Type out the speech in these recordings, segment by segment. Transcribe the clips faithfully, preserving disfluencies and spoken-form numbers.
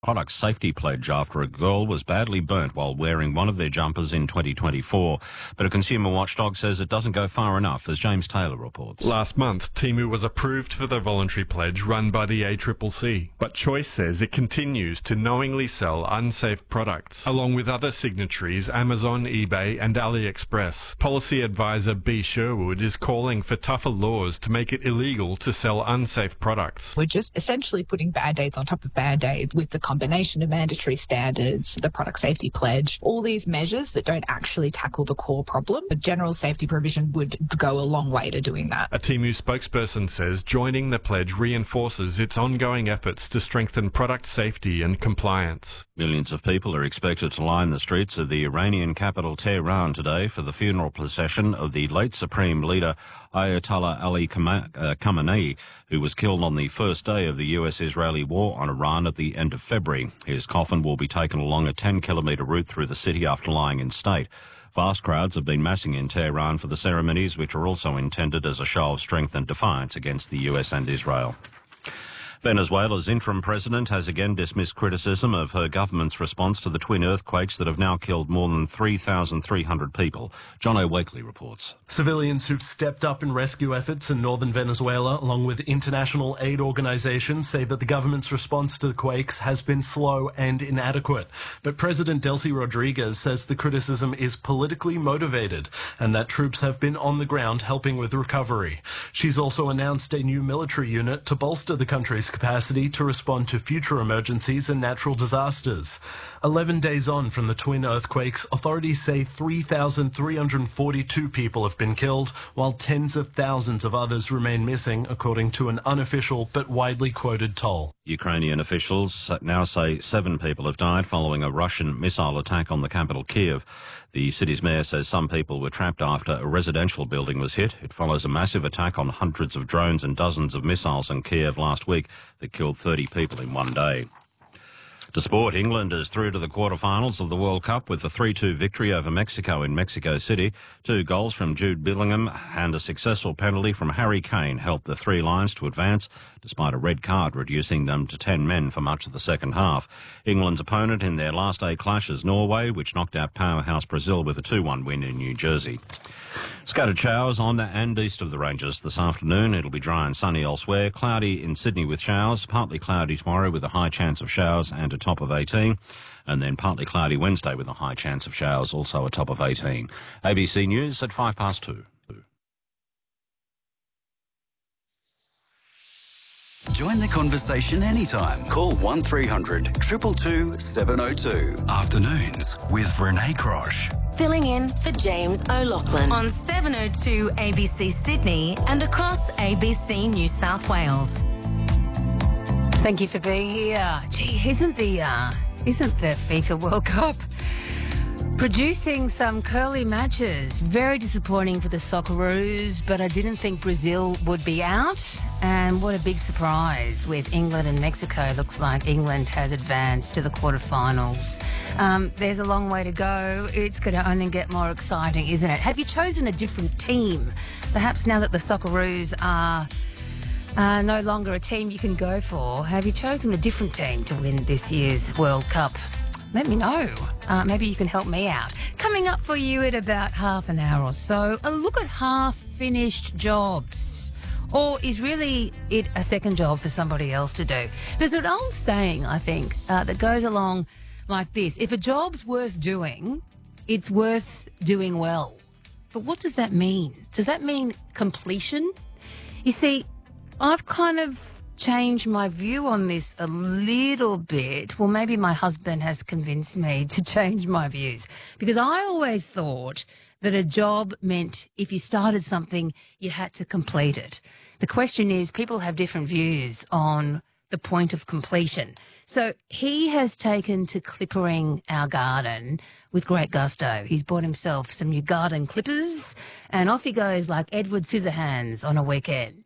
product safety pledge after a girl was badly burnt while wearing one of their jumpers in twenty twenty-four. But a consumer watchdog says it doesn't go far enough, as James Taylor reports. Last month, Temu was approved for the voluntary pledge run by the A C C C, but Choice says it continues to knowingly sell unsafe products, along with other signatories Amazon, eBay and AliExpress. Policy advisor B. Sherwood is calling for tougher laws to make it illegal to sell unsafe products. We're just essentially putting band-aids on top of band-aids with the combination of mandatory standards, the product safety pledge, all these measures that don't actually tackle the core problem. A general safety provision would go a long way to doing that. A Temu spokesperson says joining the pledge reinforces its ongoing efforts to strengthen product safety and compliance. Millions of people are expected to line the streets of the Iranian capital Tehran today for the funeral procession of the late Supreme Leader Ayatollah Ali Khamenei, who was killed on the first day of the U S-Israeli war on Iran at the end of February. His coffin will be taken along a ten kilometre route through the city after lying in state. Vast crowds have been massing in Tehran for the ceremonies, which are also intended as a show of strength and defiance against the U S and Israel. Venezuela's interim president has again dismissed criticism of her government's response to the twin earthquakes that have now killed more than three thousand three hundred people. John O'Wakely reports. Civilians who've stepped up in rescue efforts in northern Venezuela, along with international aid organizations, say that the government's response to the quakes has been slow and inadequate. But President Delcy Rodriguez says the criticism is politically motivated and that troops have been on the ground helping with recovery. She's also announced a new military unit to bolster the country's capacity to respond to future emergencies and natural disasters. Eleven days on from the twin earthquakes, authorities say three thousand three hundred forty-two people have been killed, while tens of thousands of others remain missing, according to an unofficial but widely quoted toll. Ukrainian officials now say seven people have died following a Russian missile attack on the capital Kiev. The city's mayor says some people were trapped after a residential building was hit. It follows a massive attack on hundreds of drones and dozens of missiles in Kiev last week that killed thirty people in one day. To sport, England is through to the quarterfinals of the World Cup with a three two victory over Mexico in Mexico City. Two goals from Jude Bellingham and a successful penalty from Harry Kane helped the Three Lions to advance, despite a red card reducing them to ten men for much of the second half. England's opponent in their last eight clash is Norway, which knocked out powerhouse Brazil with a two one win in New Jersey. Scattered showers on and east of the ranges this afternoon. It'll be dry and sunny elsewhere. Cloudy in Sydney with showers. Partly cloudy tomorrow with a high chance of showers and a top of eighteen. And then partly cloudy Wednesday with a high chance of showers, also a top of eighteen. A B C News at five past two. Join the conversation anytime. Call one three hundred two two two seven oh two. Afternoons with Renee Crosh. Filling in for James O'Loughlin on seven oh two A B C Sydney and across A B C New South Wales. Thank you for being here. Gee, isn't the uh, isn't the FIFA World Cup producing some curly matches? Very disappointing for the Socceroos, but I didn't think Brazil would be out. And what a big surprise with England and Mexico. Looks like England has advanced to the quarterfinals. Um, there's a long way to go. It's going to only get more exciting, isn't it? Have you chosen a different team? Perhaps now that the Socceroos are uh, no longer a team you can go for, have you chosen a different team to win this year's World Cup? Let me know. Uh, maybe you can help me out. Coming up for you in about half an hour or so, a look at half-finished jobs. Or is really it a second job for somebody else to do? There's an old saying, I think, uh, that goes along like this. If a job's worth doing, it's worth doing well. But what does that mean? Does that mean completion? You see, I've kind of changed my view on this a little bit. Well, maybe my husband has convinced me to change my views, because I always thought that a job meant if you started something, you had to complete it. The question is, people have different views on the point of completion. So he has taken to clippering our garden with great gusto. He's bought himself some new garden clippers and off he goes like Edward Scissorhands on a weekend.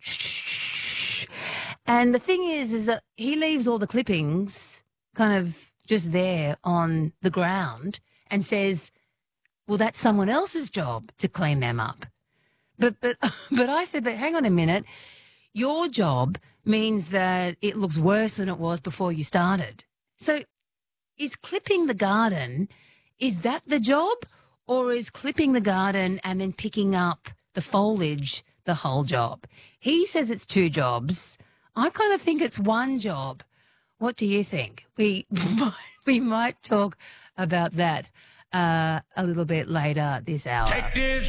And the thing is, is that he leaves all the clippings kind of just there on the ground and says, well, that's someone else's job to clean them up. But but but I said, but hang on a minute. Your job means that it looks worse than it was before you started. So is clipping the garden, is that the job? Or is clipping the garden and then picking up the foliage the whole job? He says it's two jobs. I kind of think it's one job. What do you think? We we might talk about that uh, a little bit later this hour.